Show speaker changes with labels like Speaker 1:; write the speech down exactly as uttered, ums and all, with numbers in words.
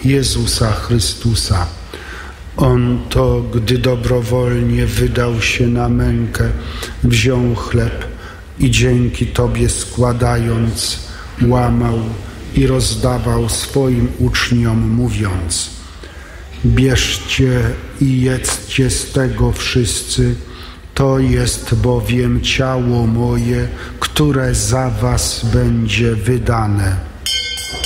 Speaker 1: Jezusa Chrystusa. On to, gdy dobrowolnie wydał się na mękę, wziął chleb i dzięki Tobie składając, łamał i rozdawał swoim uczniom, mówiąc: bierzcie i jedzcie z tego wszyscy, to jest bowiem ciało moje, które za was będzie wydane.